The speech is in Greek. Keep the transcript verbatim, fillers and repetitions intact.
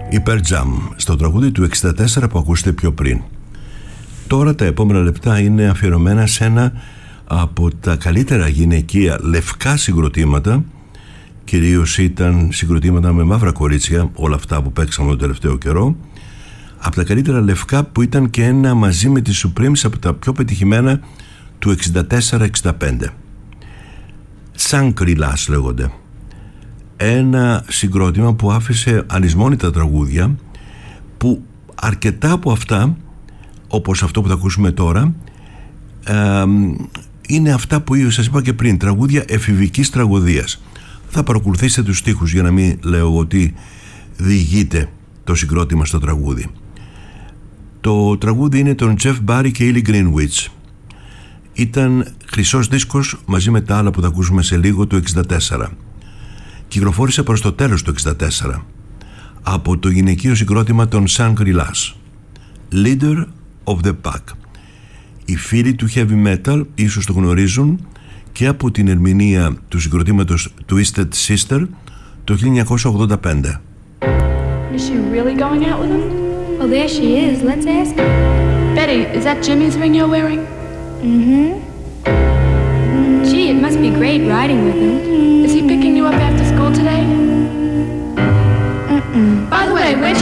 η Pearl Jam στο τραγούδι του εξήντα τέσσερα που ακούσατε πιο πριν. Τώρα τα επόμενα λεπτά είναι αφιερωμένα σε ένα από τα καλύτερα γυναικεία λευκά συγκροτήματα. Κυρίως ήταν συγκροτήματα με μαύρα κορίτσια, όλα αυτά που παίξαμε τον τελευταίο καιρό. Από τα καλύτερα λευκά, που ήταν και ένα μαζί με τις Supremes από τα πιο πετυχημένα του εξήντα τέσσερα εξήντα πέντε. Shangri-Las λέγονται. Ένα συγκρότημα που άφησε ανισμόνητα τραγούδια, που αρκετά από αυτά, όπως αυτό που θα ακούσουμε τώρα, ε, είναι αυτά που σας είπα και πριν, τραγούδια εφηβικής τραγωδίας. Θα παρακολουθήσετε τους στίχους για να μην λέω ότι διηγείται το συγκρότημα στο τραγούδι. Το τραγούδι είναι των Jeff Barry και Ellie Greenwich. Ήταν χρυσός δίσκος μαζί με τα άλλα που θα ακούσουμε σε λίγο, το εξήντα τέσσερα. Κυκλοφόρησε προς το τέλος του εξήντα τέσσερα από το γυναικείο συγκρότημα των Shangri-Las. Leader of the Pack. Οι φίλοι του heavy metal ίσως το γνωρίζουν και από την ερμηνεία του συγκροτήματος Twisted Sister το χίλια εννιακόσια ογδόντα πέντε. Is she really going out with him? Well, there she is. Let's ask her. Betty, is that Jimmy's ring you're wearing? Mm-hmm. Gee, it must be great riding with him. Is he picking you up after school today? Mm-mm. By the way, where'd